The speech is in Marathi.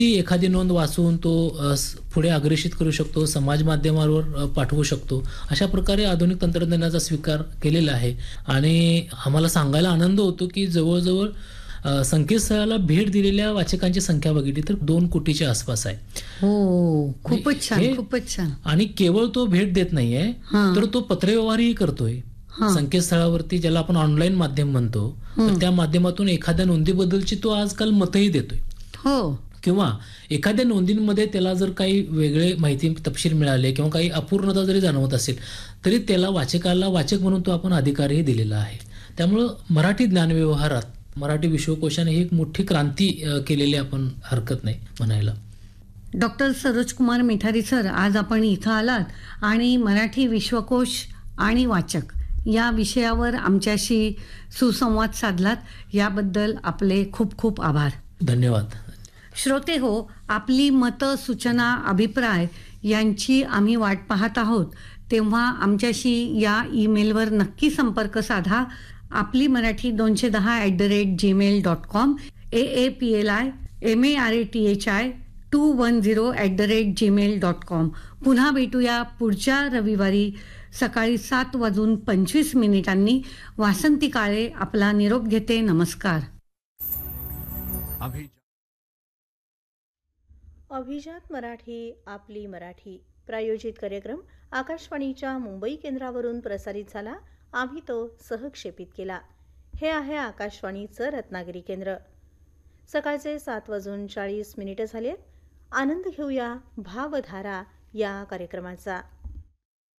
ती एखादी नोंद वाचून तो पुढे अग्रेषित करू शकतो, समाज माध्यमावर पाठवू शकतो. अशा प्रकारे आधुनिक तंत्रज्ञानाचा स्वीकार केलेला आहे आणि आम्हाला सांगायला आनंद होतो, की जवळ-जवळ संकेतस्थळाला भेट दिलेल्या वाचकांची संख्या बघितली तर 2 कोटीच्या आसपास आहे. हो, खूपच छान, हे खूपच छान. आणि केवळ तो भेट देत नाहीये, हां. तर तो पत्रव्यवहारही करतोय. हां. संकेतस्थळावरती ज्याला आपण ऑनलाईन माध्यम म्हणतो, तर त्या माध्यमातून एखाद्या नोंदीबद्दलची तो आजकाल मतही देतोय. हो. किंवा एखाद्या नोंदींमध्ये त्याला जर काही वेगळे माहिती तपशील मिळाले किंवा काही अपूर्णता जरी जाणवत असेल, तरी त्याला वाचकाला वाचक म्हणून तो आपण अधिकारही दिलेला आहे. त्यामुळं मराठी ज्ञानव्यवहारात मराठी विश्वकोशाने ही एक मोठी क्रांती केलेली आपण हरकत नाही म्हणायला. डॉक्टर सरोजकुमार मिठारी सर, आज आपण इथं आलात आणि मराठी विश्वकोश आणि वाचक या विषयावर आमच्याशी सुसंवाद साधलात, याबद्दल आपले खूप खूप आभार. धन्यवाद. श्रोते हो, आपली मतं, सूचना, अभिप्राय यांची आम्ही वाट पाहत आहोत. तेव्हा आमच्याशी या ईमेलवर नक्की संपर्क साधा. आपली मराठी 210@gmail.com, AAPLI MARATHI210@gmail.com. पुन्हा भेटूया पुढच्या रविवारी सकाळी 7:25 वासंती काळे आपला निरोप घेते. नमस्कार. अभिजात मराठी, आपली मराठी प्रायोजित कार्यक्रम आकाशवाणीच्या मुंबई केंद्रावरून प्रसारित झाला. आम्ही तो सहक्षेपित केला. हे आहे आकाशवाणीचं रत्नागिरी केंद्र. सकाळचे 7:40 झालेत. आनंद घेऊया भावधारा या कार्यक्रमाचा.